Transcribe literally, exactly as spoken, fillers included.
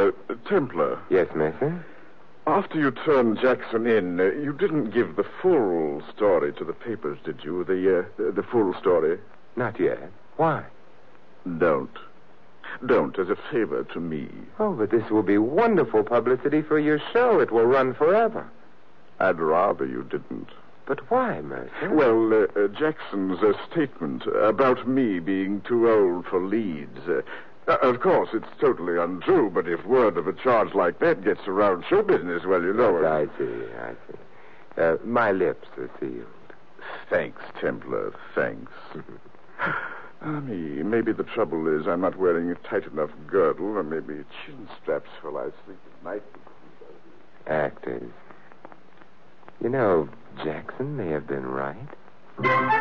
Uh, Templar. Yes, Mason? After you turned Jackson in, uh, you didn't give the full story to the papers, did you? The, uh, the full story? Not yet. Why? Don't. Don't, as a favor to me. Oh, but this will be wonderful publicity for your show. It will run forever. I'd rather you didn't. But why, Mercer? Well, uh, uh, Jackson's uh, statement about me being too old for leads. Uh, uh, of course, it's totally untrue, but if word of a charge like that gets around show business, well, you know... Yes, I see, I see. Uh, my lips are sealed. Thanks, Templar, thanks. uh, me, maybe the trouble is I'm not wearing a tight enough girdle, or maybe chin straps while I sleep at night. Actors. You know, Jackson may have been right.